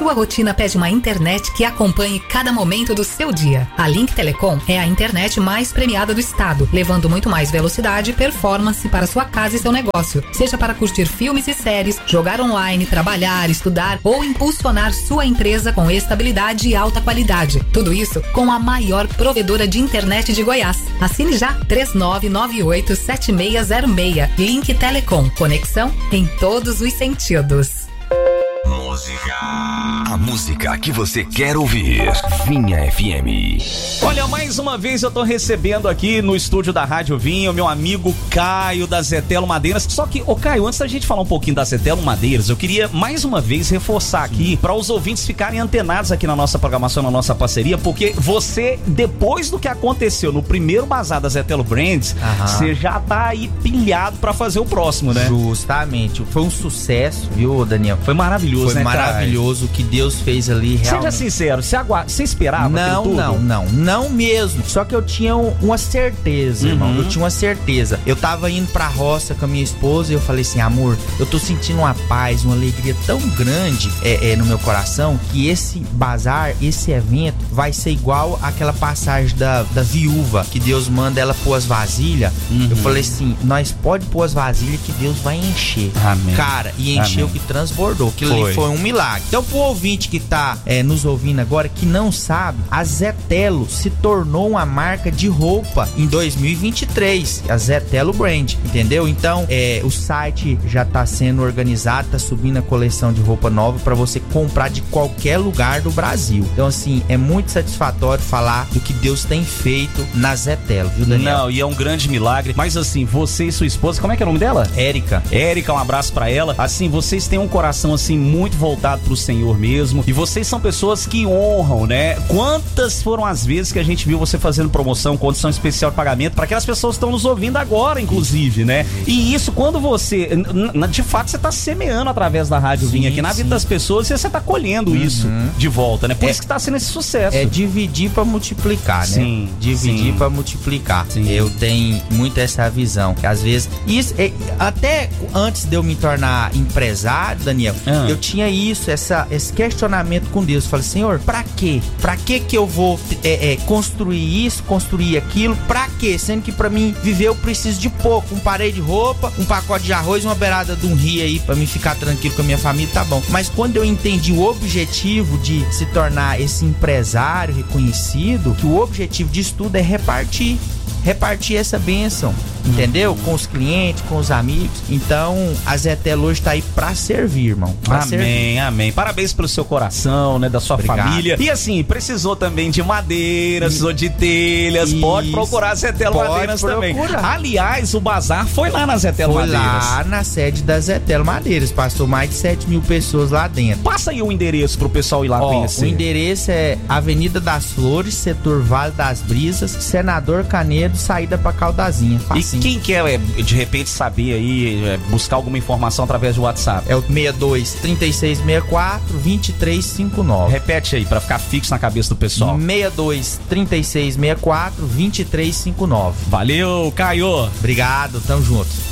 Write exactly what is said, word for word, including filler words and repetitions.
sua rotina pede uma internet que acompanhe cada momento do seu dia. A Link Telecom é a internet mais premiada do estado, levando muito mais velocidade e performance para sua casa e seu negócio. Seja para curtir filmes e séries, jogar online, trabalhar, estudar ou impulsionar sua empresa com estabilidade e alta qualidade. Tudo isso com a maior provedora de internet de Goiás. Assine já três nove nove oito sete seis zero seis. Link Telecom. Conexão em todos os sentidos. Música. A música que você quer ouvir. Vinha F M. Olha, mais uma vez eu tô recebendo aqui no estúdio da Rádio Vinha o meu amigo Caio da Zetelo Madeiras. Só que, ô Caio, antes da gente falar um pouquinho da Zetelo Madeiras, eu queria mais uma vez reforçar aqui para os ouvintes ficarem antenados aqui na nossa programação, na nossa parceria, porque você, depois do que aconteceu no primeiro bazar da Zetelo Brands, você já tá aí pilhado para fazer o próximo, né? Justamente. Foi um sucesso, viu, Daniel? Foi maravilhoso, Foi né, maravilhoso o que Deus fez ali, realmente. Seja sincero, você, agu... você esperava não, tudo? Não, não, não mesmo. Só que eu tinha uma certeza, uhum. irmão. Eu tinha uma certeza. Eu tava indo pra roça com a minha esposa e eu falei assim, amor, eu tô sentindo uma paz, uma alegria tão grande é, é, no meu coração, que esse bazar, esse evento vai ser igual àquela passagem da, da viúva, que Deus manda ela pôr as vasilhas. Uhum. Eu falei assim, nós pode pôr as vasilhas que Deus vai encher. Amém. Cara, e encheu que transbordou. Aquilo ali foi um milagre. Então, pro ouvinte que tá é, nos ouvindo agora, que não sabe, a Zetelo se tornou uma marca de roupa em dois mil e vinte e três, a Zetelo Brand, entendeu? Então, é, o site já tá sendo organizado, tá subindo a coleção de roupa nova para você comprar de qualquer lugar do Brasil. Então, assim, é muito satisfatório falar do que Deus tem feito na Zetelo, viu, Daniel? Não, e é um grande milagre. Mas assim, você e sua esposa, como é que é o nome dela? Érica. Érica, um abraço pra ela. Assim, vocês têm um coração assim muito voltado pro Senhor mesmo, e vocês são pessoas que honram, né? Quantas foram as vezes que a gente viu você fazendo promoção, condição especial de pagamento para aquelas pessoas que estão nos ouvindo agora, inclusive, né? E isso, quando você, de fato, você tá semeando através da Rádio Vinha aqui na vida das pessoas, e você tá colhendo uhum. isso de volta, né? Por é, isso que tá sendo esse sucesso. É dividir para multiplicar, né? Sim, dividir para multiplicar. Sim. Eu tenho muito essa visão, que às vezes isso é, até antes de eu me tornar empresário, Daniel, ah. eu tinha isso, essa, esse questionamento com Deus. Eu falei, Senhor, pra quê? Pra que que eu vou é, é, construir isso, construir aquilo? Pra quê? Sendo que pra mim viver eu preciso de pouco, um parede de roupa, um pacote de arroz, uma beirada de um rio aí pra mim ficar tranquilo com a minha família, tá bom. Mas quando eu entendi o objetivo de se tornar esse empresário reconhecido, que o objetivo disso tudo é repartir repartir essa bênção, entendeu? Com os clientes, com os amigos. Então, a Zetelo hoje tá aí pra servir, irmão. Pra amém, servir. amém. Parabéns pelo seu coração, né? Da sua Obrigado. família. E assim, precisou também de madeira, precisou de telhas. Isso. Pode procurar a Zetelo Pode Madeiras procurar. também. Aliás, o bazar foi lá na Zetelo foi Madeiras. Foi lá na sede da Zetelo Madeiras. Passou mais de sete mil pessoas lá dentro. Passa aí o endereço pro pessoal ir lá Ó, conhecer. O endereço é Avenida das Flores, setor Vale das Brisas, Senador Canedo, saída pra Caldazinha. Facinho. E quem quer, de repente, saber aí, buscar alguma informação através do WhatsApp? É o seis dois, três seis seis quatro, dois três cinco nove. Repete aí, pra ficar fixo na cabeça do pessoal. seis dois, três seis seis quatro, dois três cinco nove. Valeu, Caio! Obrigado, tamo junto.